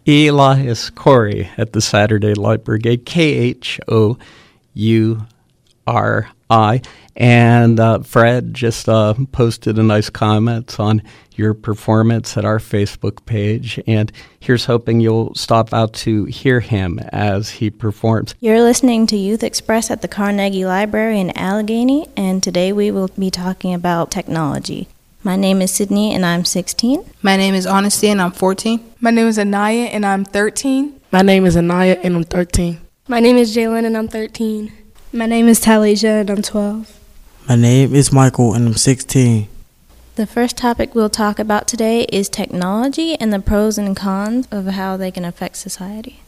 Elias Corey at the Saturday Light Brigade, KHOURI. And Fred just posted a nice comment on your performance at our Facebook page. And here's hoping you'll stop out to hear him as he performs. You're listening to Youth Express at the Carnegie Library in Allegheny, and today we will be talking about technology. My name is Sydney, and I'm 16. My name is Honesty, and I'm 14. My name is Anaya, and I'm 13. My name is Anaya, and I'm 13. My name is Jalen, and I'm 13. My name is Talasia, and I'm 12. My name is Michael, and I'm 16. The first topic we'll talk about today is technology and the pros and cons of how they can affect society.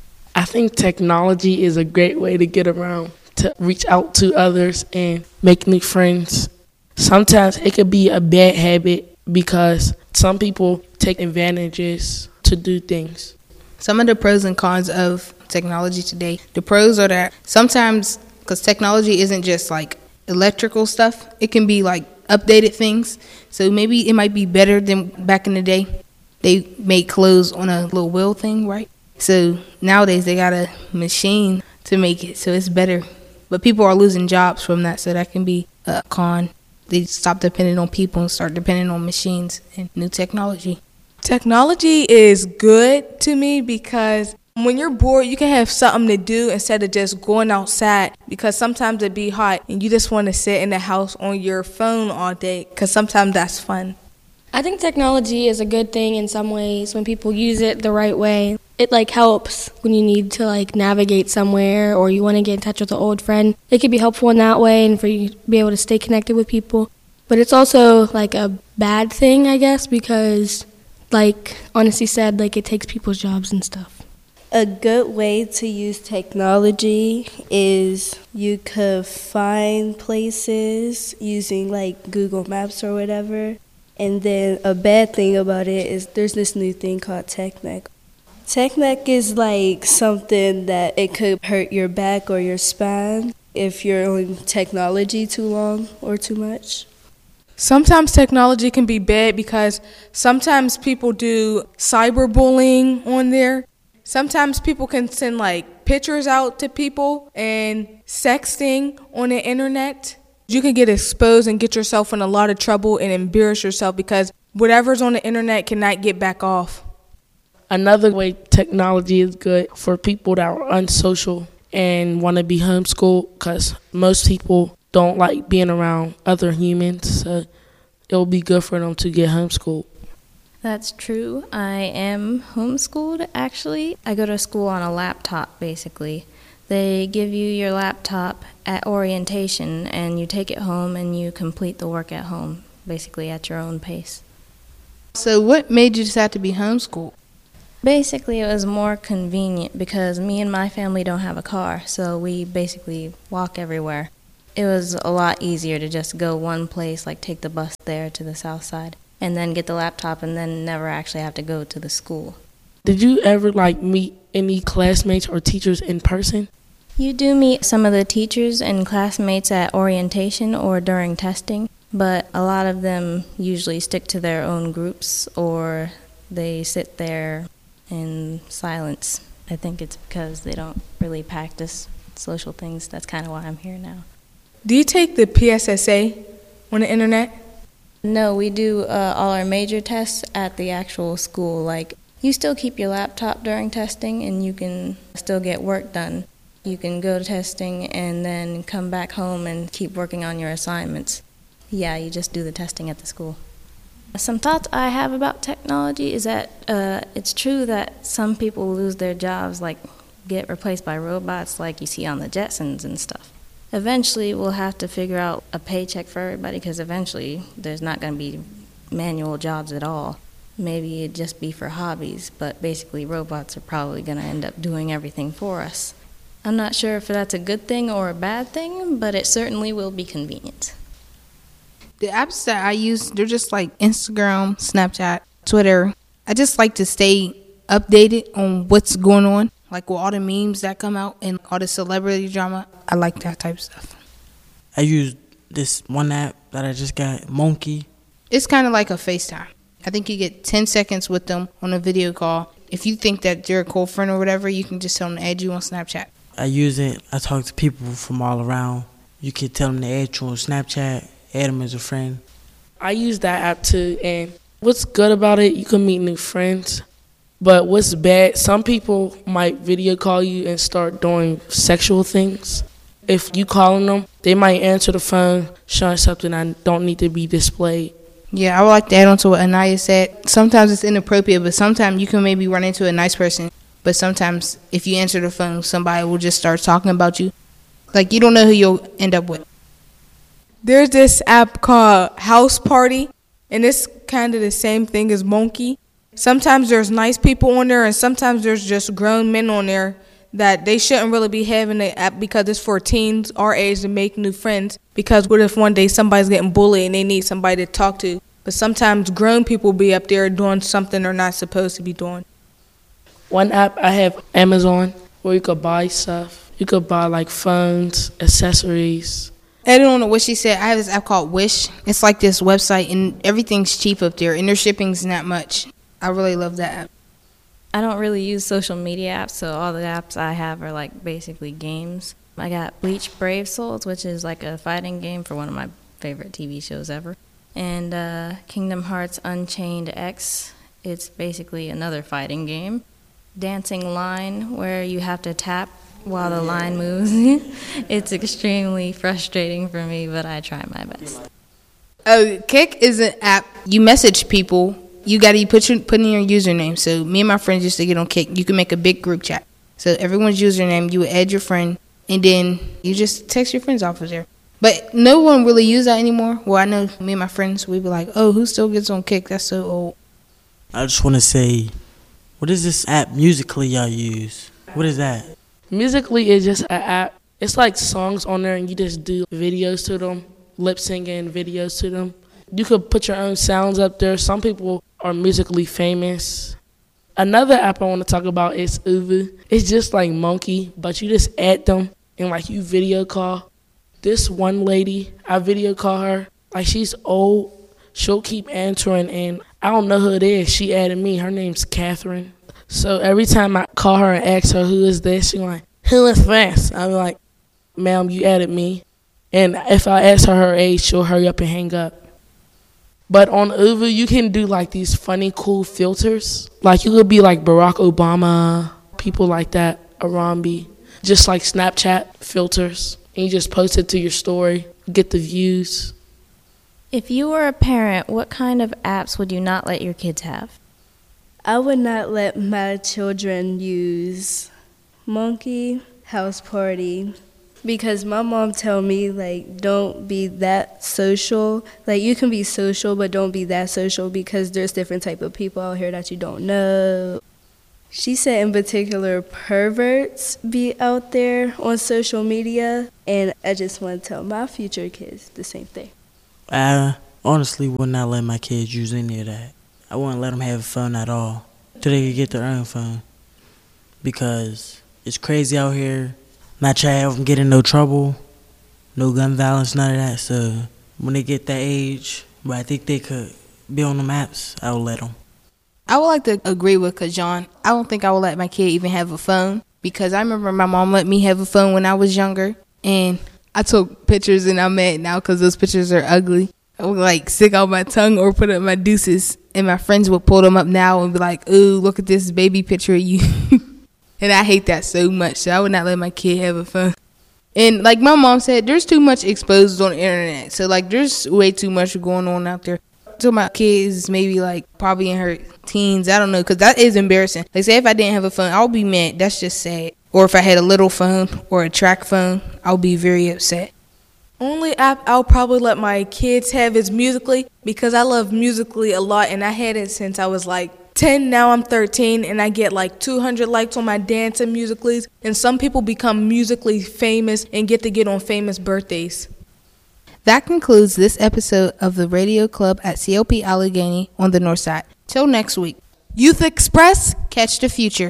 I think technology is a great way to get around, to reach out to others and make new friends. Sometimes it could be a bad habit because some people take advantages to do things. Some of the pros and cons of technology today. The pros are that sometimes, because technology isn't just like electrical stuff, it can be like updated things. So maybe it might be better than back in the day. They made clothes on a little wheel thing, right? So nowadays they got a machine to make it, so it's better. But people are losing jobs from that, so that can be a con. They stop depending on people and start depending on machines and new technology. Technology is good to me because when you're bored, you can have something to do instead of just going outside, because sometimes it be hot and you just want to sit in the house on your phone all day, because sometimes that's fun. I think technology is a good thing in some ways when people use it the right way. It helps when you need to navigate somewhere or you want to get in touch with an old friend. It can be helpful in that way and for you to be able to stay connected with people. But it's also a bad thing, I guess, because like Honesty said, it takes people's jobs and stuff. A good way to use technology is you could find places using Google Maps or whatever. And then a bad thing about it is there's this new thing called TechNet. TechNet is something that it could hurt your back or your spine if you're on technology too long or too much. Sometimes technology can be bad because sometimes people do cyberbullying on there. Sometimes people can send pictures out to people and sexting on the internet. You can get exposed and get yourself in a lot of trouble and embarrass yourself because whatever's on the internet cannot get back off. Another way technology is good for people that are unsocial and want to be homeschooled, because most people don't like being around other humans, so it'll be good for them to get homeschooled. That's true. I am homeschooled, actually. I go to school on a laptop, basically. They give you your laptop at orientation, and you take it home and you complete the work at home, basically at your own pace. So what made you decide to be homeschooled? Basically, it was more convenient because me and my family don't have a car, so we basically walk everywhere. It was a lot easier to just go one place, take the bus there to the south side, and then get the laptop and then never actually have to go to the school. Did you ever meet any classmates or teachers in person? You do meet some of the teachers and classmates at orientation or during testing, but a lot of them usually stick to their own groups or they sit there in silence. I think it's because they don't really practice social things. That's kind of why I'm here now. Do you take the PSSA on the internet? No, we do all our major tests at the actual school. You still keep your laptop during testing and you can still get work done. You can go to testing and then come back home and keep working on your assignments. Yeah, you just do the testing at the school. Some thoughts I have about technology is that it's true that some people lose their jobs, get replaced by robots like you see on the Jetsons and stuff. Eventually, we'll have to figure out a paycheck for everybody because eventually there's not going to be manual jobs at all. Maybe it'd just be for hobbies, but basically robots are probably going to end up doing everything for us. I'm not sure if that's a good thing or a bad thing, but it certainly will be convenient. The apps that I use, they're just Instagram, Snapchat, Twitter. I just like to stay updated on what's going on, with all the memes that come out and all the celebrity drama. I like that type of stuff. I use this one app that I just got, Monkey. It's kind of like a FaceTime. I think you get 10 seconds with them on a video call. if you think that you're a cool friend or whatever, you can just tell them to add you on Snapchat. I use it. I talk to people from all around. You can tell them to add you on Snapchat, add them as a friend. I use that app too, and what's good about it, you can meet new friends. But what's bad, some people might video call you and start doing sexual things. If you calling them, they might answer the phone showing something that don't need to be displayed. Yeah, I would like to add on to what Anaya said. Sometimes it's inappropriate, but sometimes you can maybe run into a nice person. But sometimes if you answer the phone, somebody will just start talking about you. Like, you don't know who you'll end up with. There's this app called House Party, and it's kind of the same thing as Monkey. Sometimes there's nice people on there, and sometimes there's just grown men on there that they shouldn't really be having the app because it's for teens our age to make new friends. Because what if one day somebody's getting bullied and they need somebody to talk to? But sometimes grown people be up there doing something they're not supposed to be doing. One app I have, Amazon, where you could buy stuff. You could buy like phones, accessories. Adding on to what she said, I have this app called Wish. It's like this website, and everything's cheap up there, and their shipping's not much. I really love that app. I don't really use social media apps, so all the apps I have are like basically games. I got Bleach Brave Souls, which is like a fighting game for one of my favorite TV shows ever. And Kingdom Hearts Unchained X, it's basically another fighting game. Dancing Line, where you have to tap while the line moves. It's extremely frustrating for me, but I try my best. Kick is an app. You message people. You got to put in your username. So me and my friends used to get on Kick. You can make a big group chat. So everyone's username, you would add your friend, and then you just text your friends off of there. But no one really uses that anymore. Well, I know me and my friends, we'd be like, oh, who still gets on Kick? That's so old. I just want to say, what is this app Musically y'all use? What is that? Musically is just an app. It's like songs on there, and you just do videos to them, lip singing videos to them. You could put your own sounds up there. Some people are musically famous. Another app I want to talk about is Uvu. It's just like Monkey, but you just add them and like you video call. This one lady, I video call her. Like, she's old. She'll keep answering, and I don't know who it is. She added me. Her name's Catherine. So every time I call her and ask her who is this, she's like, who is this? I'm like, ma'am, you added me. And if I ask her age, she'll hurry up and hang up. But on Uvu, you can do like these funny, cool filters. Like, you could be like Barack Obama, people like that, Arambi. Just like Snapchat filters. And you just post it to your story, get the views. If you were a parent, what kind of apps would you not let your kids have? I would not let my children use Monkey, House Party, because my mom told me, like, don't be that social. Like, you can be social, but don't be that social because there's different type of people out here that you don't know. She said in particular perverts be out there on social media, and I just want to tell my future kids the same thing. I honestly would not let my kids use any of that. I wouldn't let them have a phone at all till they could get their own phone, because it's crazy out here. Not trying to have them get in no trouble, no gun violence, none of that. So when they get that age, but I think they could be on them apps, I would let them. I would like to agree with Kajan. I don't think I would let my kid even have a phone, because I remember my mom let me have a phone when I was younger, and I took pictures, and I'm mad now because those pictures are ugly. I would like stick out my tongue or put up my deuces, and my friends would pull them up now and be like, ooh, look at this baby picture of you. And I hate that so much, so I would not let my kid have a phone. And like my mom said, there's too much exposed on the internet. So like there's way too much going on out there. So my kid is maybe like probably in her teens. I don't know, because that is embarrassing. Like, say if I didn't have a phone, I'll be mad. That's just sad. Or if I had a little phone or a track phone, I'll be very upset. Only app I'll probably let my kids have is Musically, because I love Musically a lot, and I had it since I was like 10, now I'm 13, and I get like 200 likes on my dance and Musicallys, and some people become Musically famous and get to get on famous birthdays. That concludes this episode of the Radio Club at COP Allegheny on the North Side. Till next week. Youth Express, catch the future.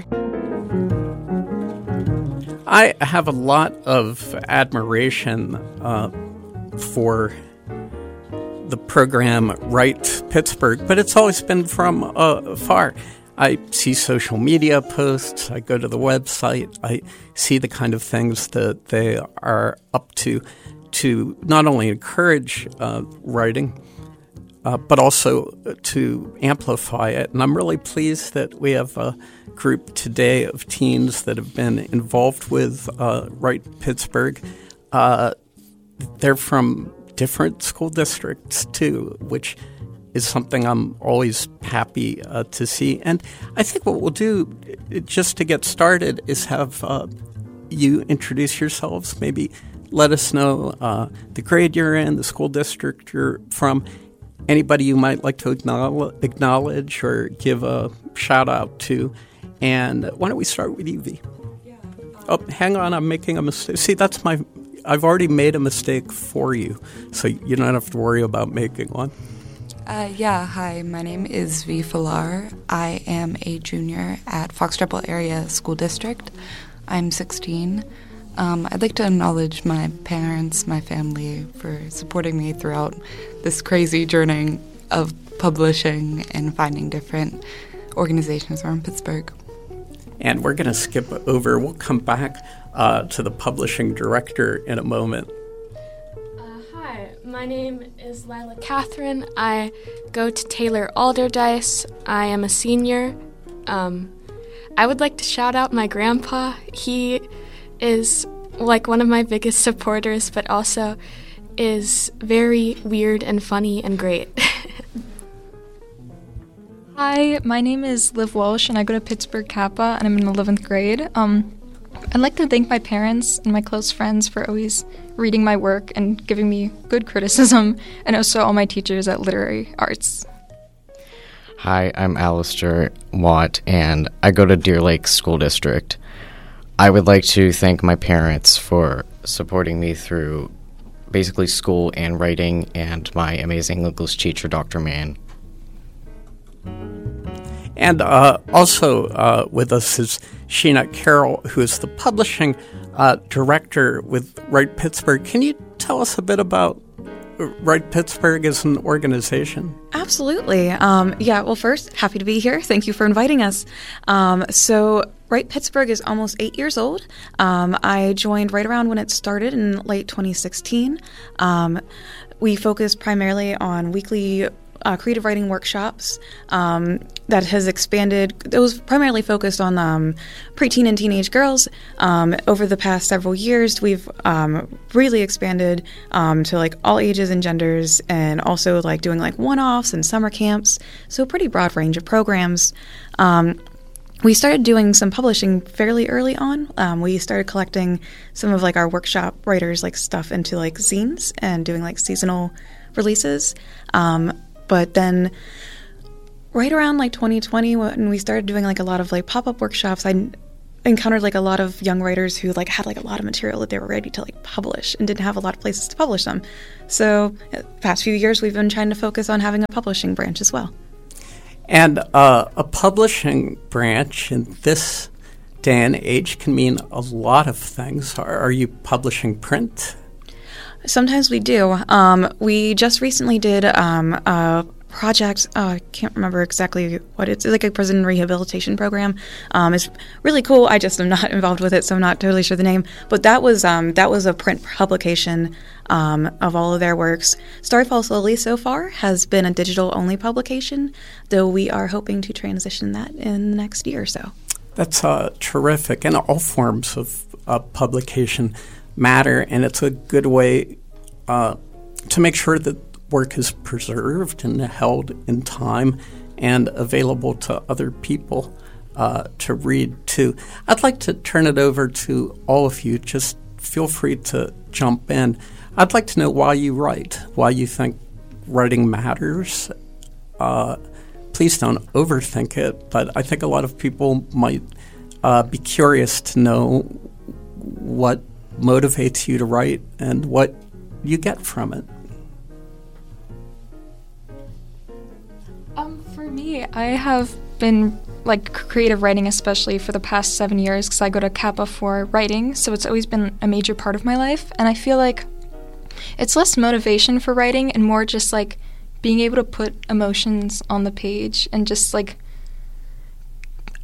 I have a lot of admiration for the program Right Pittsburgh, but it's always been from afar. I see social media posts, I go to the website, I see the kind of things that they are up to not only encourage writing, but also to amplify it. And I'm really pleased that we have a group today of teens that have been involved with Write Pittsburgh. They're from different school districts, too, which is something I'm always happy to see. And I think what we'll do, just to get started, is have you introduce yourselves. Maybe let us know the grade you're in, the school district you're from, anybody you might like to acknowledge or give a shout-out to. And why don't we start with you, V? Oh, hang on, I'm making a mistake. See, I've already made a mistake for you, so you don't have to worry about making one. Hi, my name is V. Falar. I am a junior at Fox Chapel Area School District. I'm 16. I'd like to acknowledge my parents, my family, for supporting me throughout this crazy journey of publishing and finding different organizations around Pittsburgh. And we're going to skip over. We'll come back to the publishing director in a moment. Hi, my name is Lila Catherine. I go to Taylor Alderdice. I am a senior. I would like to shout out my grandpa. He is like one of my biggest supporters, but also is very weird and funny and great. Hi, my name is Liv Walsh, and I go to Pittsburgh Kappa, and I'm in 11th grade. I'd like to thank my parents and my close friends for always reading my work and giving me good criticism, and also all my teachers at Literary Arts. Hi, I'm Alistair Watt, and I go to Deer Lake School District. I would like to thank my parents for supporting me through basically school and writing, and my amazing English teacher, Dr. Mann. And also with us is Sheena Carroll, who is the publishing director with Write Pittsburgh. Can you tell us a bit about Write Pittsburgh as an organization? Absolutely. Well, first, happy to be here. Thank you for inviting us. So Write Pittsburgh is almost 8 years old. I joined right around when it started in late 2016. We focus primarily on weekly creative writing workshops that has expanded. It was primarily focused on preteen and teenage girls. Over the past several years, we've really expanded to like all ages and genders, and also like doing like one-offs and summer camps. So a pretty broad range of programs. We started doing some publishing fairly early on. We started collecting some of like our workshop writers like stuff into like zines and doing like seasonal releases. But then right around like 2020, when we started doing like a lot of like pop-up workshops, I encountered like a lot of young writers who like had like a lot of material that they were ready to like publish and didn't have a lot of places to publish them. So the past few years, we've been trying to focus on having a publishing branch as well. And a publishing branch in this day and age can mean a lot of things. Are you publishing print? Sometimes we do. We just recently did a project. I can't remember exactly what it's like, a prison rehabilitation program. It's really cool. I just am not involved with it, so I'm not totally sure the name. But that was a print publication of all of their works. Story Falls Slowly so far has been a digital-only publication, though we are hoping to transition that in the next year or so. That's terrific. And all forms of publication matter, and it's a good way to make sure that work is preserved and held in time and available to other people to read too. I'd like to turn it over to all of you. Just feel free to jump in. I'd like to know why you write, why you think writing matters. Please don't overthink it, but I think a lot of people might be curious to know what motivates you to write and what you get from it. For me, I have been like creative writing, especially for the past 7 years, because I go to Kappa for writing, so it's always been a major part of my life. And I feel like it's less motivation for writing and more just like being able to put emotions on the page and just like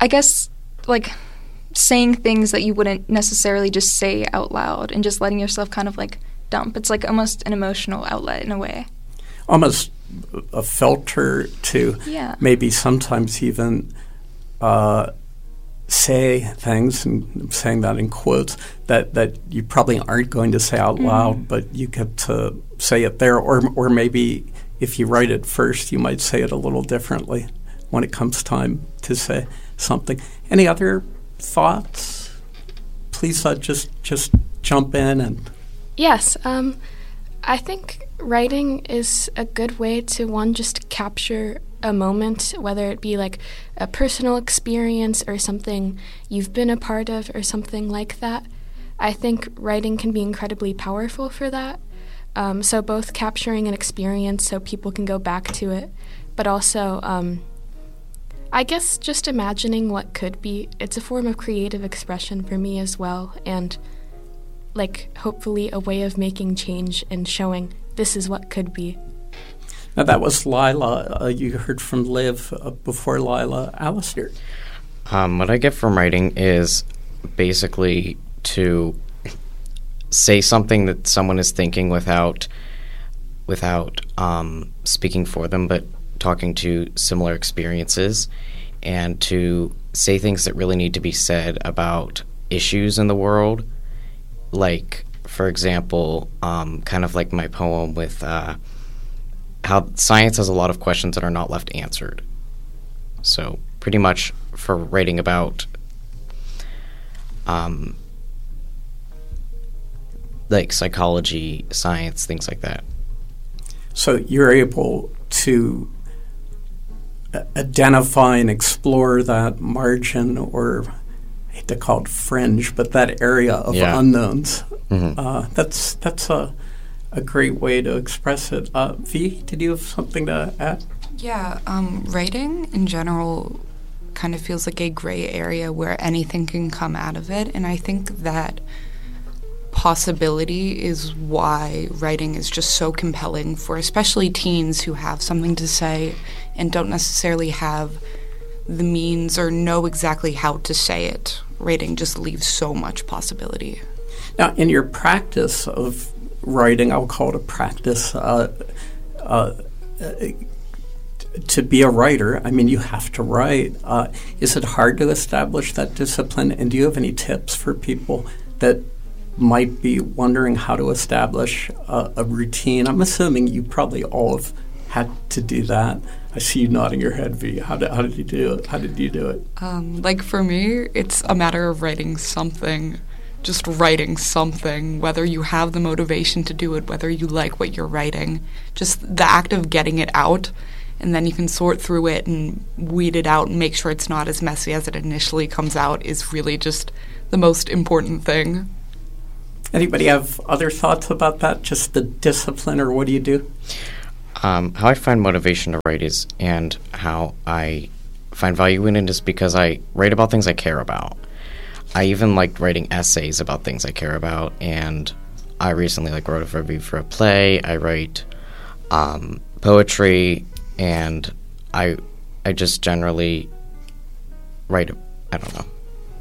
I guess, like, saying things that you wouldn't necessarily just say out loud and just letting yourself kind of, like, dump. It's like almost an emotional outlet in a way. Almost a filter to maybe sometimes even say things, and I'm saying that in quotes, that you probably aren't going to say out loud, but you get to say it there. Or maybe if you write it first, you might say it a little differently when it comes time to say something. Any other thoughts? Please just jump in. And Yes, I think writing is a good way to, one, just capture a moment, whether it be like a personal experience or something you've been a part of or something like that. I think writing can be incredibly powerful for that. So both capturing an experience so people can go back to it, but also I guess just imagining what could be. It's a form of creative expression for me as well, and like hopefully a way of making change and showing this is what could be. Now that was Lila. You heard from Liv before Lila. Alistair? What I get from writing is basically to say something that someone is thinking without speaking for them, but talking to similar experiences, and to say things that really need to be said about issues in the world. Like, for example, kind of like my poem with how science has a lot of questions that are not left answered. So pretty much for writing about like psychology, science, things like that. So you're able to identify and explore that margin, or I hate to call it fringe, but that area of unknowns. Mm-hmm. That's a great way to express it. V, did you have something to add? Yeah, writing in general kind of feels like a gray area where anything can come out of it, and I think that possibility is why writing is just so compelling for especially teens who have something to say and don't necessarily have the means or know exactly how to say it. Writing just leaves so much possibility. Now, in your practice of writing, I'll call it a practice, to be a writer, I mean, you have to write. Is it hard to establish that discipline? And do you have any tips for people that might be wondering how to establish a routine? I'm assuming you probably all have had to do that. I see you nodding your head, V. How did you do it? How did you do it? Like for me, it's a matter of writing something. Just writing something, whether you have the motivation to do it, whether you like what you're writing. Just the act of getting it out, and then you can sort through it and weed it out and make sure it's not as messy as it initially comes out is really just the most important thing. Anybody have other thoughts about that? Just the discipline, or what do you do? How I find motivation to write is, and how I find value in it, is because I write about things I care about. I even like writing essays about things I care about, and I recently wrote a review for a play. I write poetry, and I just generally write. I don't know.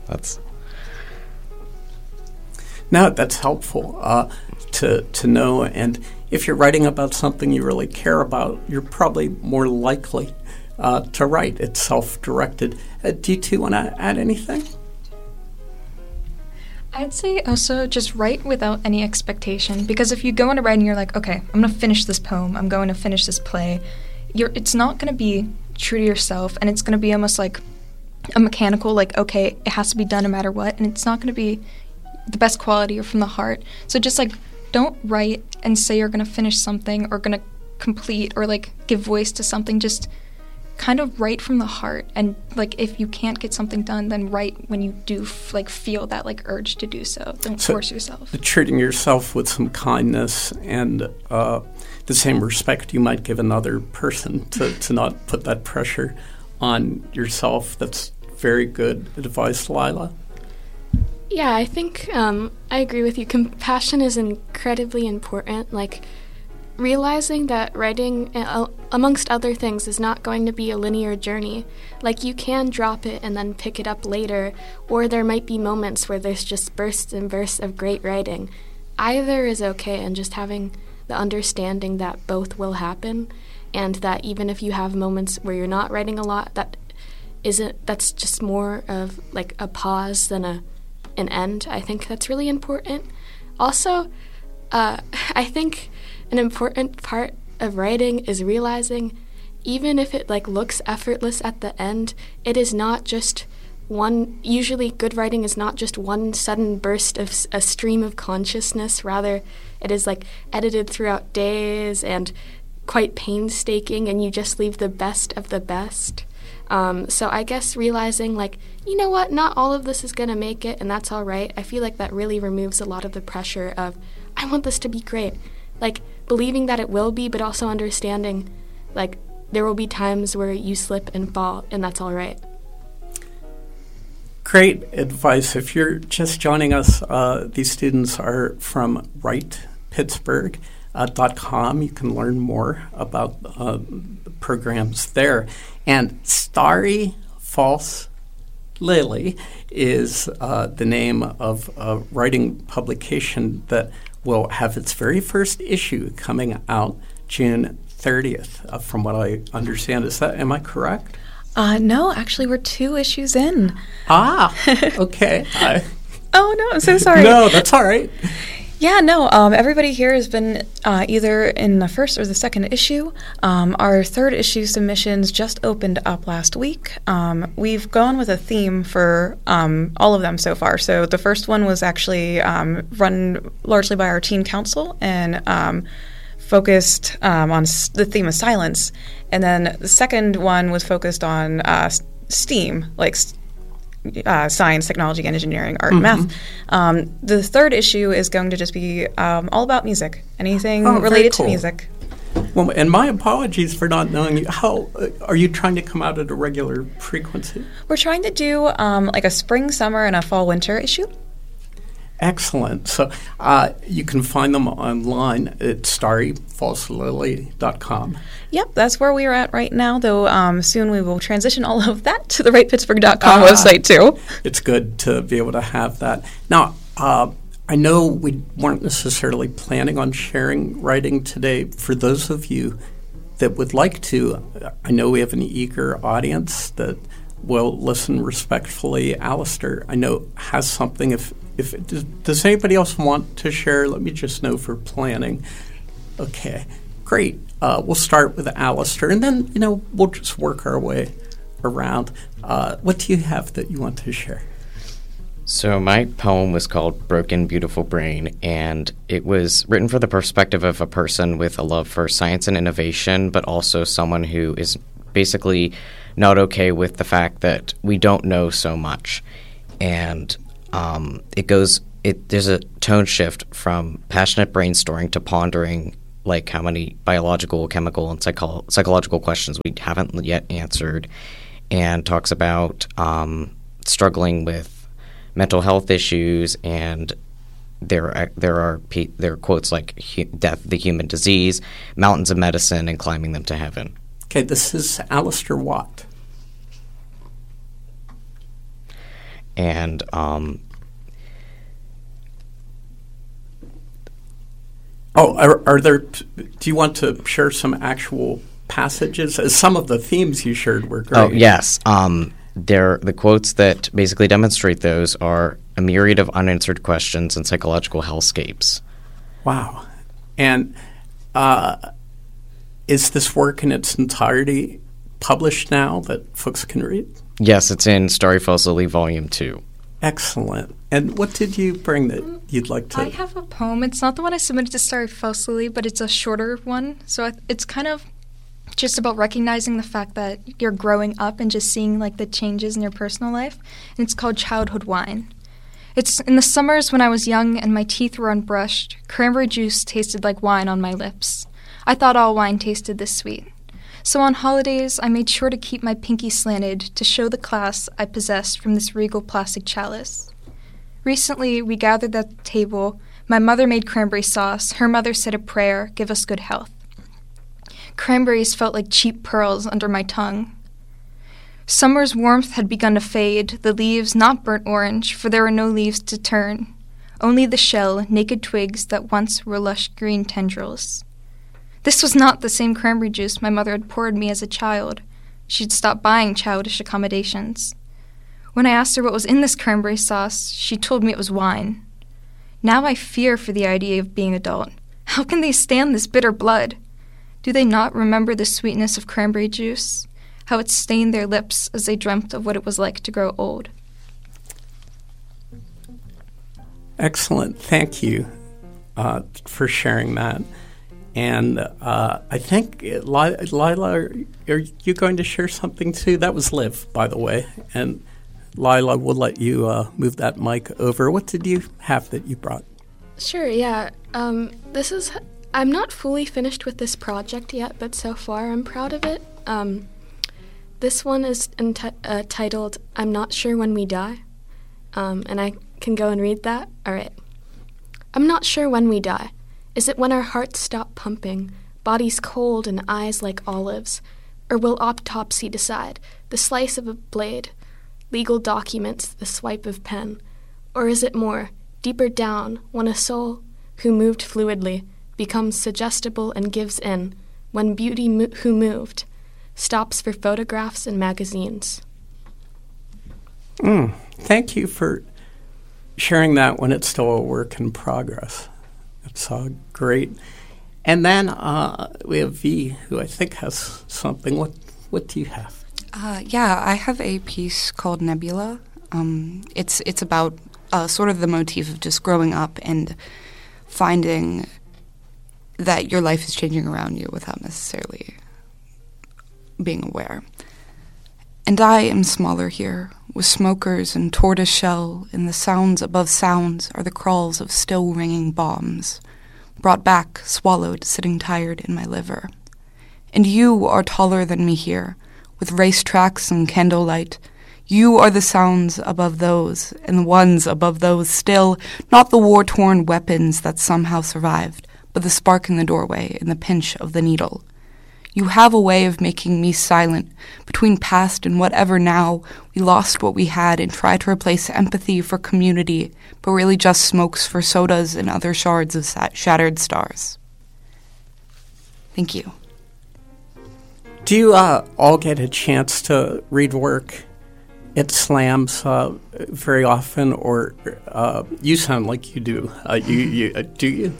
That's helpful to know. And if you're writing about something you really care about, you're probably more likely to write. It's self-directed. Do you two want to add anything? I'd say also just write without any expectation, because if you go into writing, you're like, okay, I'm going to finish this poem, I'm going to finish this play, it's not going to be true to yourself, and it's going to be almost like a mechanical, like, okay, it has to be done no matter what, and it's not going to be the best quality or from the heart. So just don't write and say you're going to finish something or going to complete or give voice to something. Just kind of write from the heart, and if you can't get something done, then write when you do feel that urge to do so. Don't force yourself. Treating yourself with some kindness and the same respect you might give another person, to not put that pressure on yourself. That's very good advice, Lila. Yeah, I think I agree with you. Compassion is incredibly important. realizing that writing, amongst other things, is not going to be a linear journey. Like, you can drop it and then pick it up later, or there might be moments where there's just bursts and bursts of great writing. Either is okay, and just having the understanding that both will happen, and that even if you have moments where you're not writing a lot, that's just more of like a pause than an end. I think that's really important. Also, I think an important part of writing is realizing, even if it like looks effortless at the end, it is not just one. Usually good writing is not just one sudden burst of a stream of consciousness. Rather, it is like edited throughout days and quite painstaking, and you just leave the best of the best. So I guess realizing, like, you know what, not all of this is going to make it, and that's all right. I feel like that really removes a lot of the pressure of, I want this to be great. Like, believing that it will be, but also understanding, like, there will be times where you slip and fall, and that's all right. Great advice. If you're just joining us, these students are from WritePittsburgh.com. You can learn more about the programs there. And Starry False Lily is the name of a writing publication that will have its very first issue coming out June 30th, from what I understand. Am I correct? No, actually, we're 2 issues in. Okay. Oh, no, I'm so sorry. No, that's all right. Yeah, no, everybody here has been either in the first or the second issue. Our 3rd issue submissions just opened up last week. We've gone with a theme for all of them so far. So the first one was actually run largely by our teen council and focused on the theme of silence. And then the second one was focused on STEAM, like science, technology, engineering, art, and math. The 3rd issue is going to just be all about music, anything related to music. Well, and my apologies for not knowing you. How are you trying to come out at a regular frequency? We're trying to do like a spring, summer, and a fall, winter issue. Excellent. So you can find them online at starryfalselily.com. Yep, that's where we are at right now, though soon we will transition all of that to the WritePittsburgh.com website, too. It's good to be able to have that. Now, I know we weren't necessarily planning on sharing writing today. For those of you that would like to, I know we have an eager audience that will listen respectfully. Alistair, I know, has something. Does anybody else want to share? Let me just know for planning. Okay, great. We'll start with Alistair, and then, we'll just work our way around. What do you have that you want to share? So my poem was called Broken Beautiful Brain, and it was written from the perspective of a person with a love for science and innovation, but also someone who is basically not okay with the fact that we don't know so much. And there's a tone shift from passionate brainstorming to pondering like how many biological, chemical, and psychological questions we haven't yet answered, and talks about struggling with mental health issues, and there are quotes like death, the human disease, mountains of medicine, and climbing them to heaven. Okay, this is Alistair Watt. And are there? Do you want to share some actual passages? Some of the themes you shared were great. Oh yes, the quotes that basically demonstrate those are a myriad of unanswered questions and psychological hellscapes. Wow, and is this work in its entirety published now that folks can read? Yes, it's in Starry False Lily Volume 2. Excellent. And what did you bring that you'd like to... I have a poem. It's not the one I submitted to Starry False Lily, but it's a shorter one. So it's kind of just about recognizing the fact that you're growing up and just seeing like the changes in your personal life. And it's called Childhood Wine. It's in the summers when I was young and my teeth were unbrushed, cranberry juice tasted like wine on my lips. I thought all wine tasted this sweet. So on holidays, I made sure to keep my pinky slanted to show the class I possessed from this regal plastic chalice. Recently, we gathered at the table My mother made cranberry sauce. Her mother said a prayer, give us good health. Cranberries felt like cheap pearls under my tongue. Summer's warmth had begun to fade, the leaves not burnt orange, for there were no leaves to turn, only the shell, naked twigs that once were lush green tendrils. This was not the same cranberry juice my mother had poured me as a child. She'd stopped buying childish accommodations. When I asked her what was in this cranberry sauce, she told me it was wine. Now I fear for the idea of being adult. How can they stand this bitter blood? Do they not remember the sweetness of cranberry juice? How it stained their lips as they dreamt of what it was like to grow old. Excellent. Thank you for sharing that. And I think, Lila, are you going to share something too? That was Liv, by the way. And Lila, we'll let you move that mic over. What did you have that you brought? Sure, yeah. I'm not fully finished with this project yet, but so far I'm proud of it. This one is titled, I'm Not Sure When We Die. And I can go and read that? All right. I'm not sure when we die. Is it when our hearts stop pumping, bodies cold and eyes like olives? Or will autopsy decide, the slice of a blade, legal documents, the swipe of pen? Or is it more, deeper down, when a soul who moved fluidly becomes suggestible and gives in, when beauty who moved stops for photographs and magazines? Thank you for sharing that when it's still a work in progress. It's great. And then we have V, who I think has something. What do you have? I have a piece called Nebula. It's about sort of the motif of just growing up and finding that your life is changing around you without necessarily being aware. And I am smaller here, with smokers and tortoise shell, and the sounds above sounds are the crawls of still ringing bombs, brought back, swallowed, sitting tired in my liver. And you are taller than me here, with racetracks and candlelight. You are the sounds above those, and the ones above those still, not the war-torn weapons that somehow survived, but the spark in the doorway and the pinch of the needle. You have a way of making me silent. Between past and whatever now, we lost what we had and try to replace empathy for community, but really just smokes for sodas and other shards of shattered stars. Thank you. Do you all get a chance to read work at slams very often, or you sound like you do? Do you?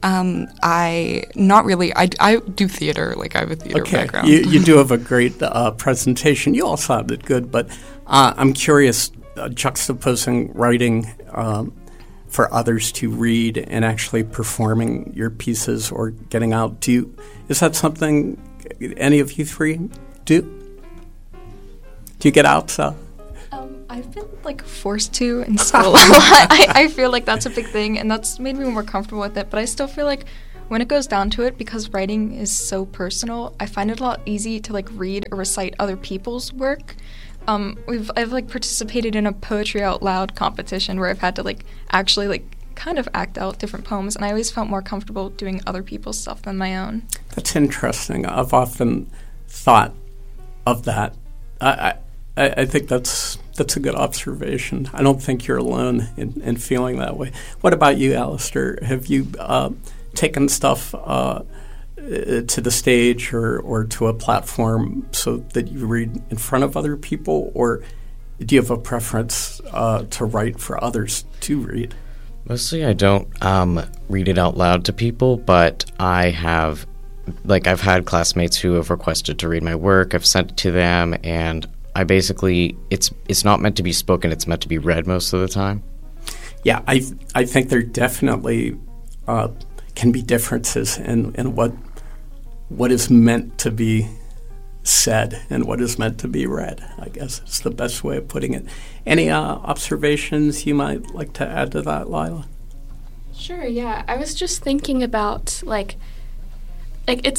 Not really. I do theater. Like, I have a theater background. You do have a great presentation. You all sounded good, but I'm curious, juxtaposing writing for others to read and actually performing your pieces or getting out. Is that something any of you three do? Do you get out? I've been forced to in school a lot. I feel like that's a big thing, and that's made me more comfortable with it. But I still feel like when it goes down to it, because writing is so personal, I find it a lot easy to read or recite other people's work. I've participated in a poetry out loud competition where I've had to actually kind of act out different poems, and I always felt more comfortable doing other people's stuff than my own. That's interesting. I've often thought of that. I think that's a good observation. I don't think you're alone in feeling that way. What about you, Alistair? Have you taken stuff to the stage or to a platform so that you read in front of other people, or do you have a preference to write for others to read? Mostly I don't read it out loud to people, but I have, I've had classmates who have requested to read my work. I've sent it to them, and I basically, it's not meant to be spoken, it's meant to be read most of the time. Yeah, I think there definitely can be differences in what is meant to be said and what is meant to be read, I guess is the best way of putting it. Any observations you might like to add to that, Lila? Sure, yeah. I was just thinking about, it's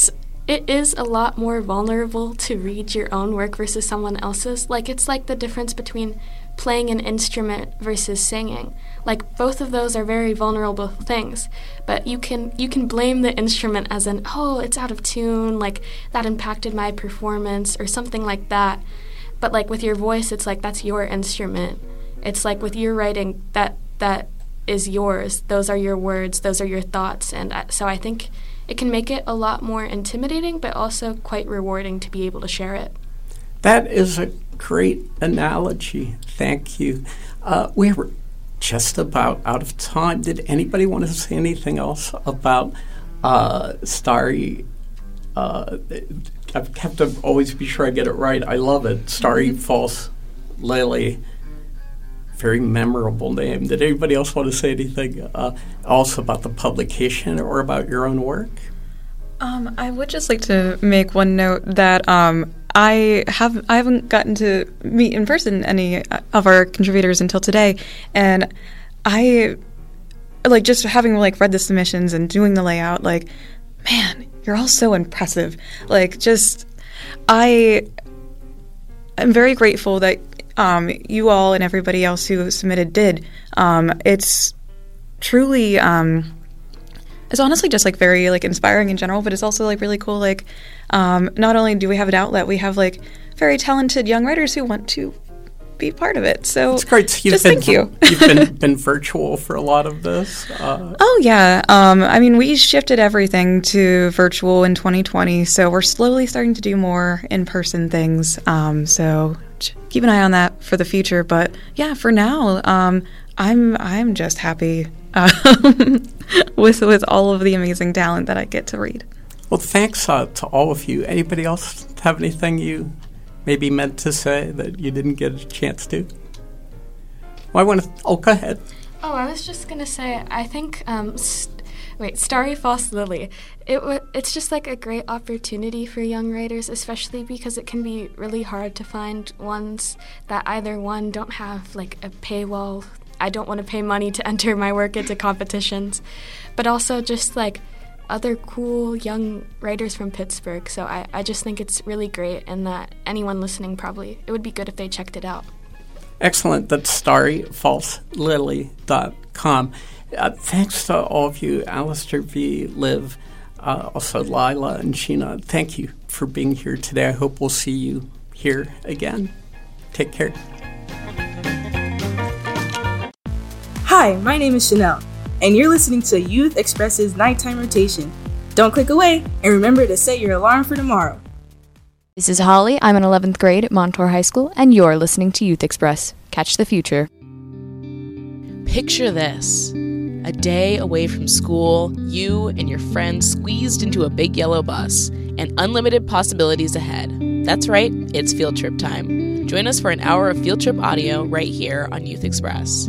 it is a lot more vulnerable to read your own work versus someone else's. Like, it's like the difference between playing an instrument versus singing. Like, both of those are very vulnerable things, but you can blame the instrument as an, oh, it's out of tune, like, that impacted my performance or something like that. But, like, with your voice, it's like, that's your instrument. It's like with your writing, that is yours. Those are your words, those are your thoughts. And so I think it can make it a lot more intimidating, but also quite rewarding to be able to share it. That is a great analogy. Thank you. We were just about out of time. Did anybody want to say anything else about Starry? I have to always be sure I get it right. I love it. Starry False Lily. Very memorable name. Did anybody else want to say anything also about the publication or about your own work? I would just like to make one note that I haven't gotten to meet in person any of our contributors until today, and I like just having like read the submissions and doing the layout. Like, man, you're all so impressive. Like, just I'm very grateful that you all and everybody else who submitted did. It's truly, it's honestly just like very like inspiring in general, but it's also like really cool. Like, not only do we have an outlet, we have like very talented young writers who want to be part of it. So it's great. Thank you. You've been virtual for a lot of this. Oh yeah. I mean, we shifted everything to virtual in 2020, so we're slowly starting to do more in-person things. So keep an eye on that for the future. But yeah, for now, I'm just happy with all of the amazing talent that I get to read. Well, thanks to all of you. Anybody else have anything you maybe meant to say that you didn't get a chance to? Well, go ahead. Oh, I was just going to say, I think, Starry False Lily, it's just like a great opportunity for young writers, especially because it can be really hard to find ones that either, one, don't have like a paywall. I don't want to pay money to enter my work into competitions, but also just like other cool young writers from Pittsburgh. So I just think it's really great, and that anyone listening it would be good if they checked it out. Excellent. That's starryfalselily.com. Thanks to all of you, Alistair V., Liv, also Lila and Sheena. Thank you for being here today. I hope we'll see you here again. Take care. Hi, my name is Chanel, and you're listening to Youth Express's Nighttime Rotation. Don't click away, and remember to set your alarm for tomorrow. This is Holly. I'm in 11th grade at Montour High School, and you're listening to Youth Express. Catch the future. Picture this. A day away from school, you and your friends squeezed into a big yellow bus, and unlimited possibilities ahead. That's right, it's field trip time. Join us for an hour of field trip audio right here on Youth Express.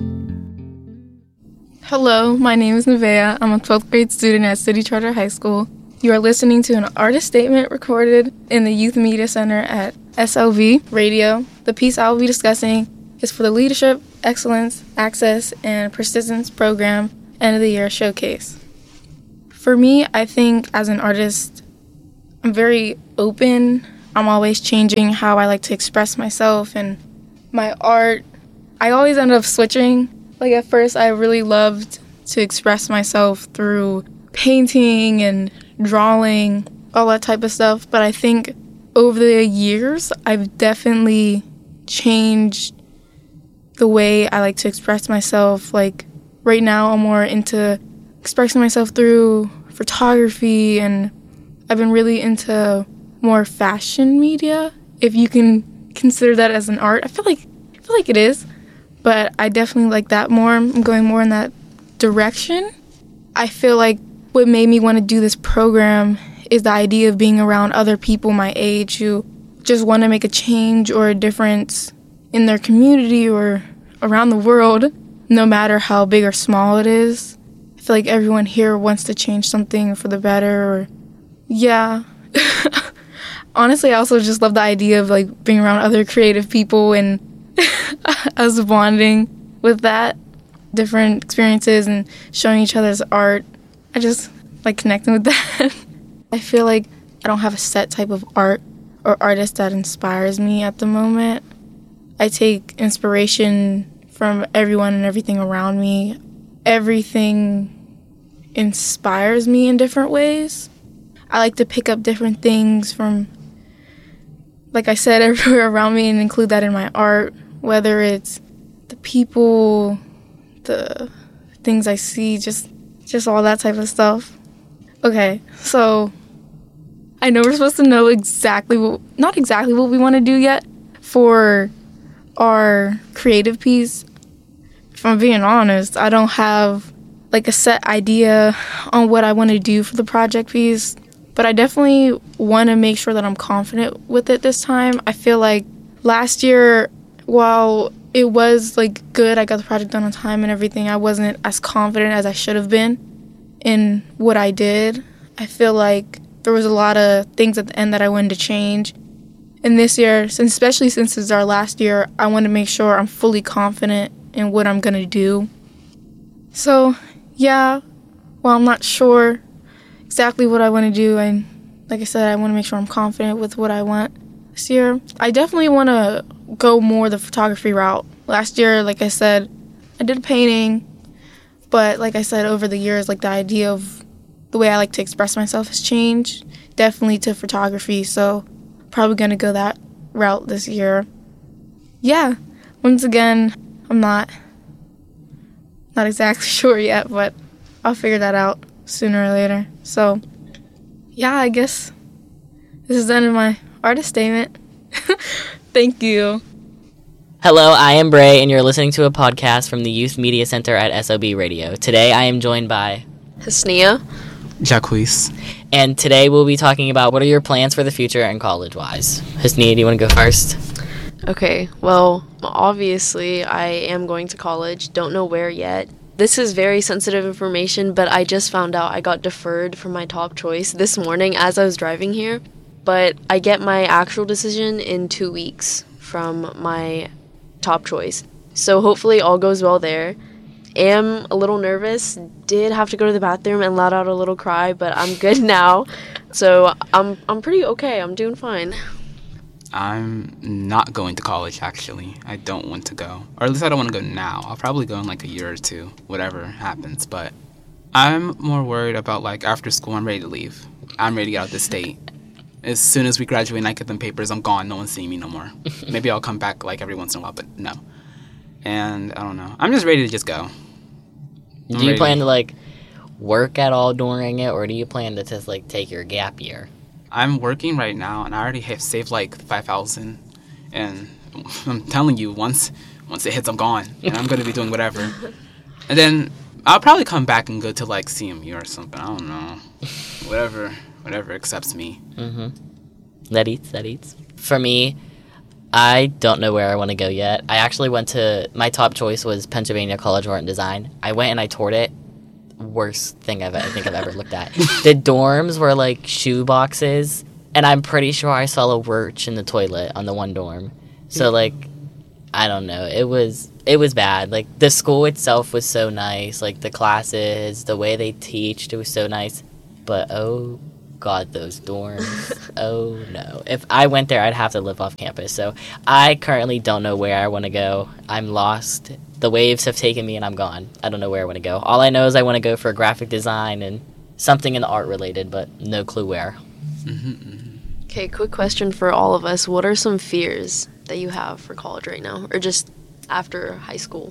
Hello, my name is Nevaeh. I'm a 12th grade student at City Charter High School. You are listening to an artist statement recorded in the Youth Media Center at SLV Radio. The piece I will be discussing is for the Leadership, Excellence, Access, and Persistence Program End of the Year Showcase. For me, I think as an artist, I'm very open. I'm always changing how I like to express myself and my art. I always end up switching. Like, at first, I really loved to express myself through painting and drawing, all that type of stuff. But I think over the years, I've definitely changed the way I like to express myself. Like, right now, I'm more into expressing myself through photography, and I've been really into more fashion media, if you can consider that as an art. I feel like it is. But I definitely like that more. I'm going more in that direction. I feel like what made me want to do this program is the idea of being around other people my age who just want to make a change or a difference in their community or around the world, no matter how big or small it is. I feel like everyone here wants to change something for the better. Yeah. Honestly, I also just love the idea of like being around other creative people and us bonding with that, different experiences and showing each other's art. I just like connecting with that. I feel like I don't have a set type of art or artist that inspires me at the moment. I take inspiration from everyone and everything around me. Everything inspires me in different ways. I like to pick up different things from, like I said, everywhere around me and include that in my art, whether it's the people, the things I see, just all that type of stuff. Okay, so I know we're supposed to know not exactly what we want to do yet for our creative piece. If I'm being honest, I don't have like a set idea on what I want to do for the project piece, but I definitely want to make sure that I'm confident with it this time. I feel like last year, while it was like good, I got the project done on time and everything, I wasn't as confident as I should have been in what I did. I feel like there was a lot of things at the end that I wanted to change. And this year, especially since it's our last year, I want to make sure I'm fully confident in what I'm going to do. So, yeah, while I'm not sure exactly what I want to do, and like I said, I want to make sure I'm confident with what I want this year. I definitely want to go more the photography route. Last year, like I said, I did painting, but like I said, over the years, like the idea of the way I like to express myself has changed, definitely to photography, so probably going to go that route this year. Yeah, once again, I'm not exactly sure yet, but I'll figure that out sooner or later. So, yeah, I guess this is the end of my artist statement. Thank you. Hello, I am Bray, and you're listening to a podcast from the Youth Media Center at SOB Radio. Today, I am joined by Hasnia, Jacquees, and today we'll be talking about what are your plans for the future and college-wise. Hasnia, do you want to go first? Okay, well, obviously, I am going to college. Don't know where yet. This is very sensitive information, but I just found out I got deferred from my top choice this morning as I was driving here. But I get my actual decision in 2 weeks from my top choice. So hopefully all goes well there. Am a little nervous. Did have to go to the bathroom and let out a little cry, but I'm good now. So I'm pretty okay. I'm doing fine. I'm not going to college, actually. I don't want to go. Or at least I don't want to go now. I'll probably go in like a year or two, whatever happens. But I'm more worried about like after school, I'm ready to leave. I'm ready to get out of the state. As soon as we graduate and I get them papers, I'm gone. No one's seeing me no more. Maybe I'll come back like every once in a while, but no. And I don't know. I'm just ready to just go. Do you plan to like work at all during it, or do you plan to just like take your gap year? I'm working right now, and I already have saved like $5,000, and I'm telling you, once it hits, I'm gone, and I'm going to be doing whatever. And then I'll probably come back and go to like CMU or something. I don't know, whatever accepts me. Mm-hmm. That eats. For me, I don't know where I want to go yet. I actually went to, my top choice was Pennsylvania College of Art and Design. I went and I toured it. Worst thing I think I've ever looked at. The dorms were like shoe boxes, and I'm pretty sure I saw a roach in the toilet on the one dorm. So like, I don't know. It was bad. Like the school itself was so nice. Like the classes, the way they teach, it was so nice. But oh God, those dorms. Oh no. If I went there, I'd have to live off campus. So I currently don't know where I want to go. I'm lost. The waves have taken me and I'm gone. I don't know where I want to go. All I know is I want to go for graphic design and something in the art related, but no clue where. Okay, quick question for all of us. What are some fears that you have for college right now, or just after high school?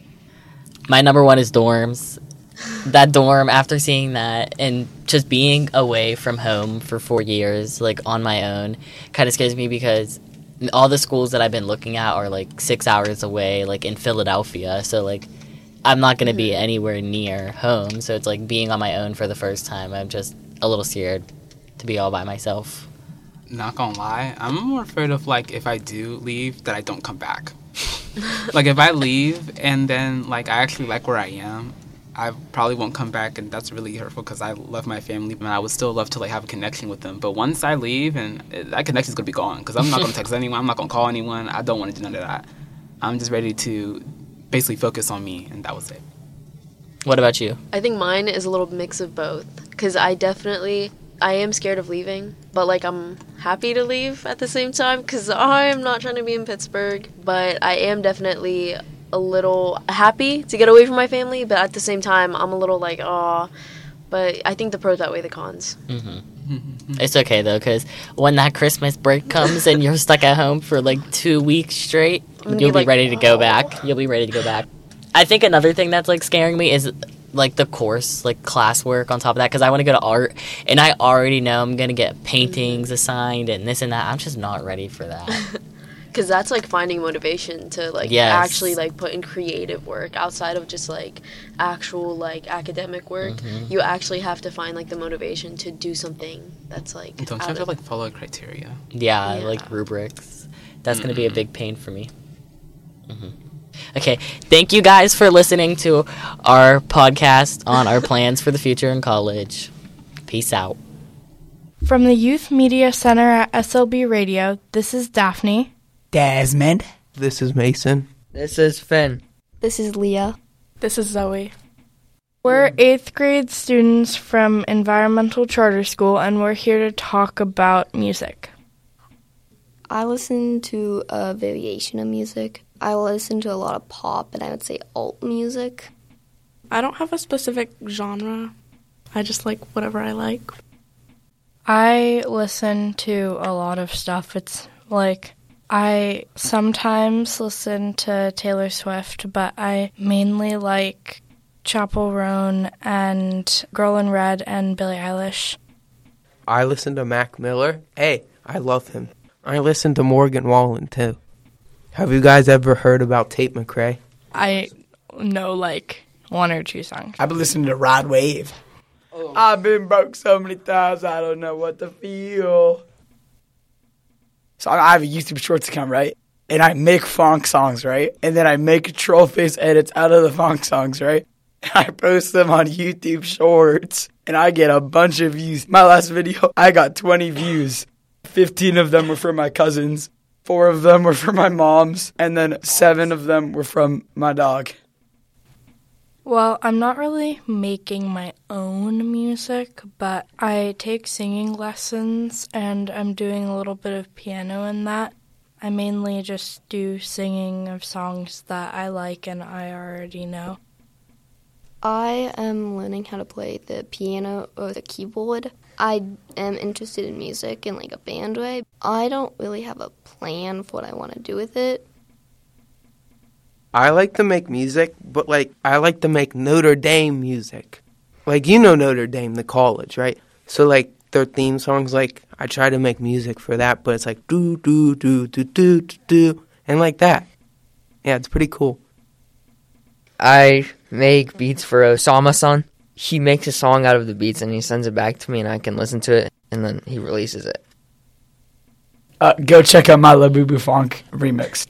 My number one is dorms. That dorm, after seeing that and just being away from home for 4 years, like on my own, kind of scares me because all the schools that I've been looking at are like 6 hours away, like in Philadelphia. So like I'm not going to be anywhere near home. So it's like being on my own for the first time. I'm just a little scared to be all by myself. Not gonna lie, I'm more afraid of like if I do leave that I don't come back. Like if I leave and then like I actually like where I am, I probably won't come back, and that's really hurtful because I love my family and I would still love to like have a connection with them. But once I leave, and that connection's gonna be gone because I'm not gonna text anyone, I'm not gonna call anyone. I don't want to do none of that. I'm just ready to basically focus on me, and that was it. What about you? I think mine is a little mix of both because I definitely I am scared of leaving, but like I'm happy to leave at the same time because I'm not trying to be in Pittsburgh, but I am definitely a little happy to get away from my family, but at the same time I'm a little like, oh, but I think the pros outweigh the cons. It's okay though, because when that Christmas break comes and you're stuck at home for like 2 weeks straight, you'll be ready to go back. You'll be ready to go back. I think another thing that's like scaring me is like the course, like classwork on top of that, because I want to go to art and I already know I'm going to get paintings assigned and this and that. I'm just not ready for that. Because that's like finding motivation to like actually like put in creative work outside of just like actual like academic work. You actually have to find like the motivation to do something that's like don't you have to like follow criteria? Yeah, like rubrics. That's going to be a big pain for me. Okay, thank you guys for listening to our podcast on our plans for the future in college. Peace out. From the Youth Media Center at SLB Radio, this is Daphne. Desmond. This is Mason. This is Finn. This is Leah. This is Zoe. We're 8th grade students from Environmental Charter School, and we're here to talk about music. I listen to a variation of music. I listen to a lot of pop, and I would say alt music. I don't have a specific genre. I just like whatever I like. I listen to a lot of stuff. It's like I sometimes listen to Taylor Swift, but I mainly like Chappell Roan and Girl in Red and Billie Eilish. I listen to Mac Miller. Hey, I love him. I listen to Morgan Wallen, too. Have you guys ever heard about Tate McRae? I know, like, 1 or 2 songs. I've been listening to Rod Wave. I've been broke so many times, I don't know what to feel. So I have a YouTube Shorts account, right? And I make funk songs, right? And then I make troll face edits out of the funk songs, right? And I post them on YouTube Shorts. And I get a bunch of views. My last video, I got 20 views. 15 of them were for my cousins. 4 of them were for my mom's. And then 7 of them were from my dog. Well, I'm not really making my own music, but I take singing lessons and I'm doing a little bit of piano in that. I mainly just do singing of songs that I like and I already know. I am learning how to play the piano or the keyboard. I am interested in music in like a band way. I don't really have a plan for what I want to do with it. I like to make music, but, like, I like to make Notre Dame music. Like, you know Notre Dame, the college, right? So, like, their theme songs, like, I try to make music for that, but it's like, do, do, do, do, do, do, do, and like that. Yeah, it's pretty cool. I make beats for Osama-san. He makes a song out of the beats, and he sends it back to me, and I can listen to it, and then he releases it. Go check out my La Boo Boo Funk remix.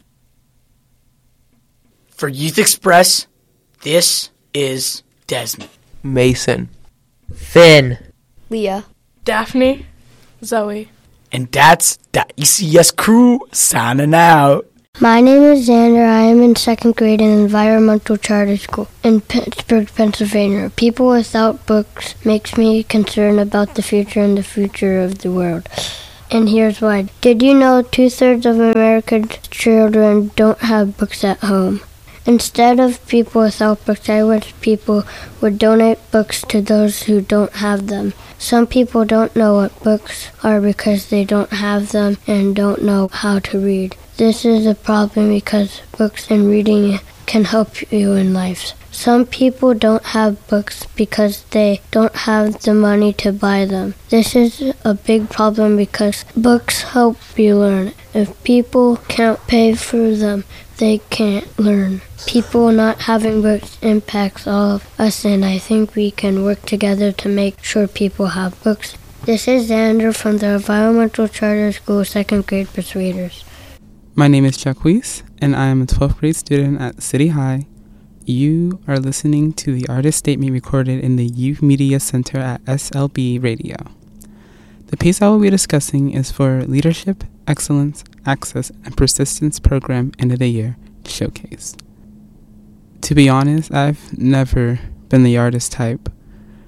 For Youth Express, this is Desmond. Mason. Finn. Leah. Daphne. Zoe. And that's the ECS crew signing out. My name is Xander. I am in 2nd grade in Environmental Charter School in Pittsburgh, Pennsylvania. People without books makes me concerned about the future and the future of the world. And here's why. Did you know 2/3 of American children don't have books at home? Instead of people without books, I wish people would donate books to those who don't have them. Some people don't know what books are because they don't have them and don't know how to read. This is a problem because books and reading can help you in life. Some people don't have books because they don't have the money to buy them. This is a big problem because books help you learn. If people can't pay for them, they can't learn. People not having books impacts all of us, and I think we can work together to make sure people have books. This is Xander from the Environmental Charter School 2nd grade Persuaders. My name is Chuck Weiss, and I am a 12th grade student at City High. You are listening to the artist statement recorded in the Youth Media Center at SLB Radio. The piece I will be discussing is for Leadership, Excellence, Access, and Persistence Program End of the Year Showcase. To be honest, I've never been the artist type.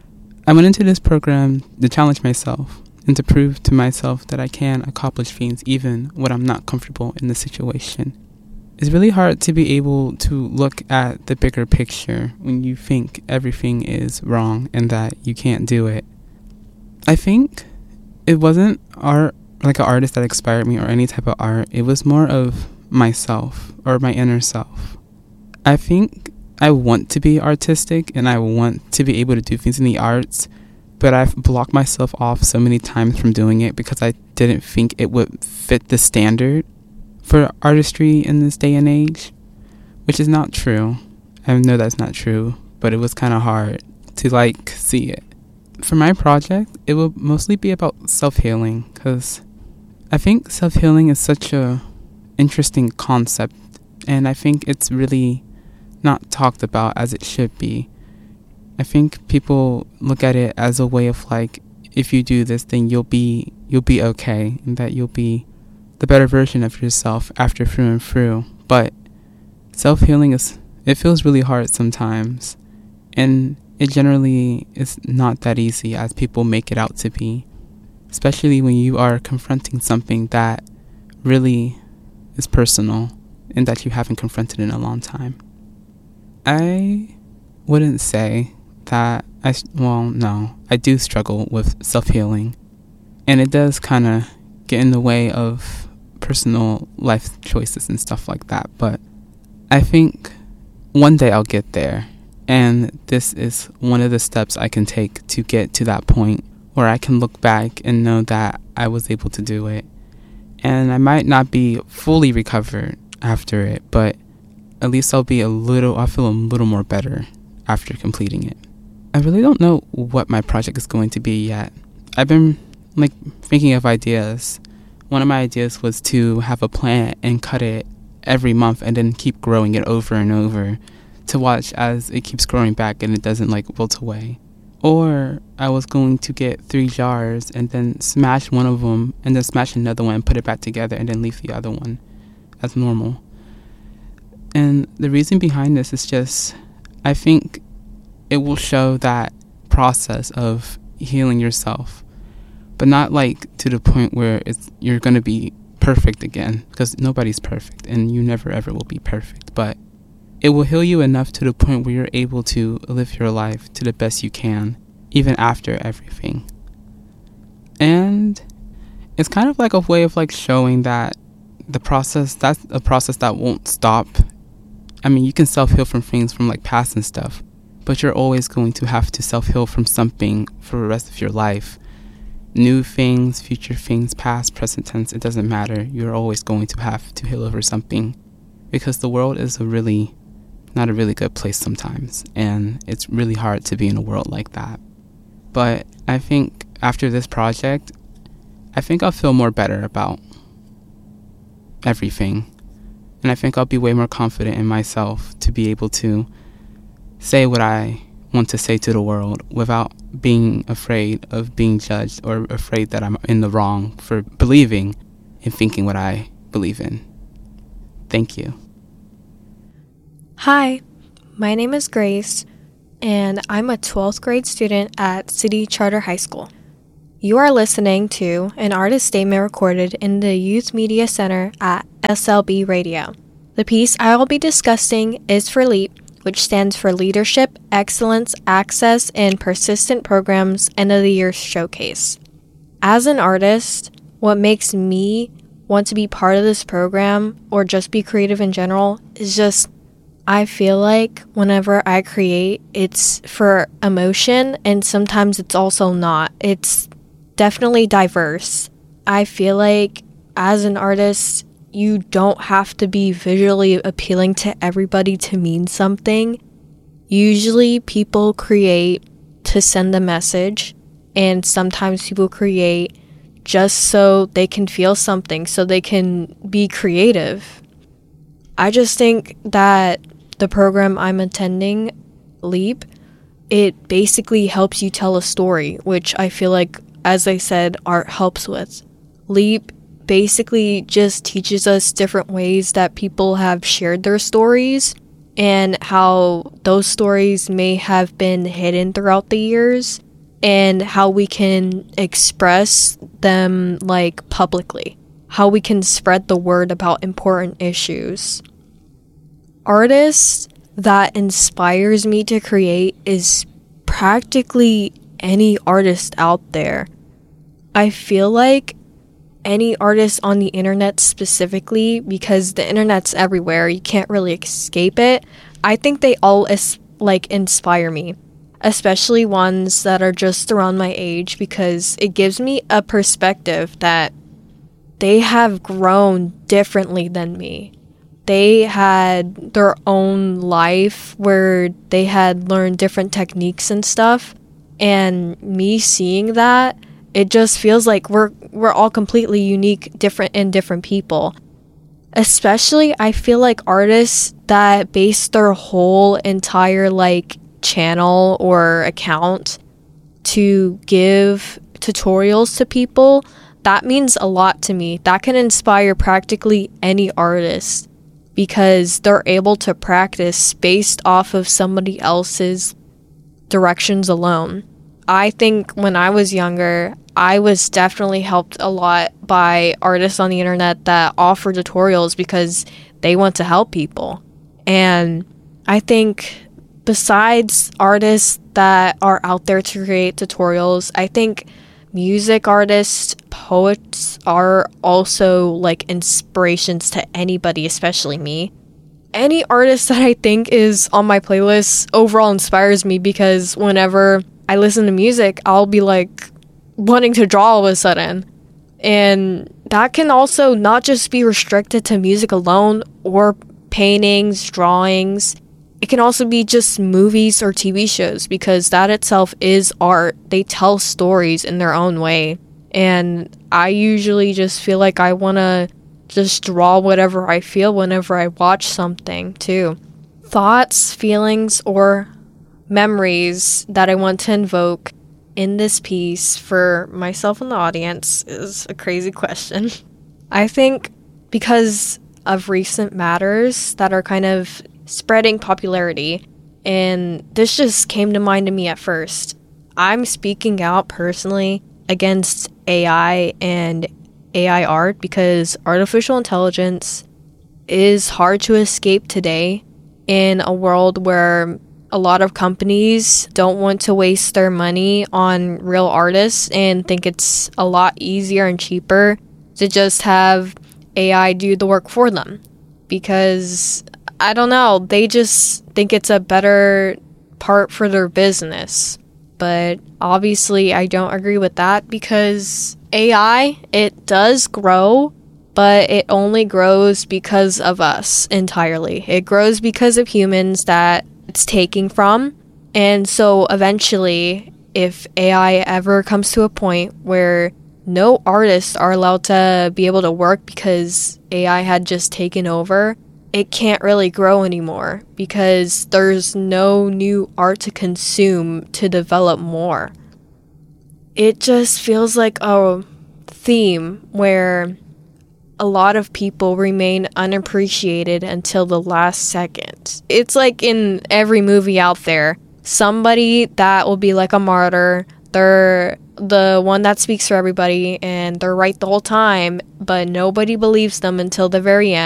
I went into this program to challenge myself and to prove to myself that I can accomplish things even when I'm not comfortable in the situation. It's really hard to be able to look at the bigger picture when you think everything is wrong and that you can't do it. I think it wasn't art, like an artist that inspired me or any type of art. It was more of myself or my inner self. I think I want to be artistic and I want to be able to do things in the arts, but I've blocked myself off so many times from doing it because I didn't think it would fit the standard for artistry in this day and age, which is not true. I know that's not true, but it was kind of hard to see it. For my project, it will mostly be about self-healing because I think self-healing is such a interesting concept, and I think it's really not talked about as it should be. I think people look at it as a way of if you do this, then you'll be okay, and that you'll be the better version of yourself after through and through. But self-healing it feels really hard sometimes, and it generally is not that easy as people make it out to be, especially when you are confronting something that really is personal and that you haven't confronted in a long time. I wouldn't say that I do struggle with self-healing, and it does kind of get in the way of personal life choices and stuff like that, but I think one day I'll get there, and this is one of the steps I can take to get to that point where I can look back and know that I was able to do it. And I might not be fully recovered after it, but at least I'll feel a little more better after completing it. I really don't know what my project is going to be yet. I've been thinking of ideas. One of my ideas was to have a plant and cut it every month and then keep growing it over and over to watch as it keeps growing back and it doesn't wilt away. Or I was going to get 3 jars and then smash one of them and then smash another one and put it back together and then leave the other one as normal. And the reason behind this is just, I think it will show that process of healing yourself, but not to the point where you're going to be perfect again, because nobody's perfect and you never ever will be perfect, but it will heal you enough to the point where you're able to live your life to the best you can, even after everything. And it's kind of a way of showing that that's a process that won't stop. I mean, you can self-heal from things from past and stuff, but you're always going to have to self-heal from something for the rest of your life. New things, future things, past, present tense, it doesn't matter. You're always going to have to heal over something, because the world is not a really good place sometimes, and it's really hard to be in a world like that. But I think after this project, I think I'll feel more better about everything, and I think I'll be way more confident in myself to be able to say what I want to say to the world without being afraid of being judged or afraid that I'm in the wrong for believing and thinking what I believe in. Thank you. Hi, my name is Grace, and I'm a 12th grade student at City Charter High School. You are listening to an artist statement recorded in the Youth Media Center at SLB Radio. The piece I will be discussing is for LEAP, which stands for Leadership, Excellence, Access, and Persistent Programs End of the Year Showcase. As an artist, what makes me want to be part of this program or just be creative in general is just, I feel like whenever I create, it's for emotion, and sometimes it's also not. It's definitely diverse. I feel like as an artist, you don't have to be visually appealing to everybody to mean something. Usually people create to send a message, and sometimes people create just so they can feel something, so they can be creative. I just think that the program I'm attending, LEAP, it basically helps you tell a story, which I feel like, as I said, art helps with. LEAP basically just teaches us different ways that people have shared their stories and how those stories may have been hidden throughout the years. and how we can express them like publicly, how we can spread the word about important issues. Artist that inspires me to create is practically any artist out there. I feel like any artist on the internet specifically, because the internet's everywhere, you can't really escape it. I think they all inspire me, especially ones that are just around my age, because it gives me a perspective that they have grown differently than me. They had their own life where they had learned different techniques and stuff, and me seeing that, it just feels like we're all completely unique, different people. Especially, I feel like artists that base their whole entire channel or account to give tutorials to people, that means a lot to me. That can inspire practically any artist because they're able to practice based off of somebody else's directions alone. I think when I was younger, I was definitely helped a lot by artists on the internet that offer tutorials because they want to help people. And I think besides artists that are out there to create tutorials, I think music artists, poets are also inspirations to anybody, especially me. Any artist that I think is on my playlist overall inspires me because whenever I listen to music, I'll be wanting to draw all of a sudden. And that can also not just be restricted to music alone or paintings, drawings. It can also be just movies or TV shows because that itself is art. They tell stories in their own way. And I usually just feel like I want to just draw whatever I feel whenever I watch something too. Thoughts, feelings, or memories that I want to invoke in this piece for myself and the audience is a crazy question. I think because of recent matters that are kind of spreading popularity, and this just came to mind to me at first. I'm speaking out personally against AI and AI art because artificial intelligence is hard to escape today in a world where a lot of companies don't want to waste their money on real artists and think it's a lot easier and cheaper to just have AI do the work for them. Because, I don't know, they just think it's a better part for their business. But obviously I don't agree with that because AI, it does grow, but it only grows because of us entirely. It grows because of humans that it's taking from. And so eventually, if AI ever comes to a point where no artists are allowed to be able to work because AI had just taken over, it can't really grow anymore because there's no new art to consume to develop more. It just feels like a theme where a lot of people remain unappreciated until the last second. It's like in every movie out there, somebody that will be like a martyr, they're the one that speaks for everybody and they're right the whole time, but nobody believes them until the very end.